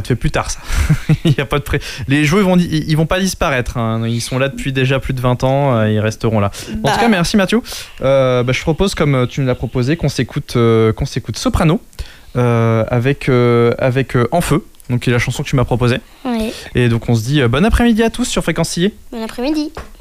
fait plus tard, ça. Il y a pas de Les jeux, ils vont pas disparaître. Hein. Ils sont là depuis déjà plus de 20 ans. Ils resteront là. En tout cas, merci Mathieu. Je propose, comme tu me l'as proposé, qu'on s'écoute Soprano avec En Feu. Donc, qui est la chanson que tu m'as proposée. Oui. Et donc, on se dit bon après-midi à tous sur Fréquence Sillé. Bon après-midi.